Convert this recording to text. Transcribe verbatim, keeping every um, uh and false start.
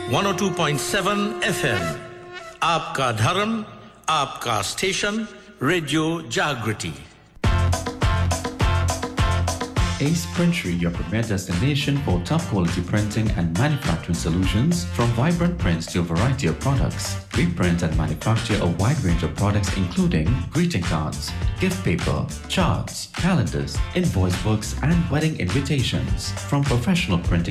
one oh two point seven F M. आपका धर्म, आपका स्टेशन, रेडियो जागृति. Ace Printery, your premier destination for top quality printing and manufacturing solutions. From vibrant prints to a variety of products, we print and manufacture a wide range of products including greeting cards, gift paper, charts, calendars, invoice books and wedding invitations. From professional printing